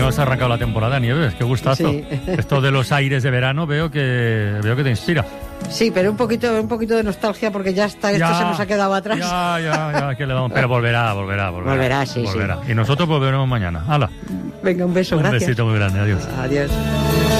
no has arrancado la temporada, Nieves, qué gustazo. Sí. Esto de los aires de verano veo que te inspira. Sí, pero un poquito de nostalgia porque ya está, esto se nos ha quedado atrás. Ya, que le damos. Pero volverá. Volverá, sí. Y nosotros volveremos mañana. ¡Hala! Venga, un beso, gracias. Un besito muy grande, adiós. Adiós.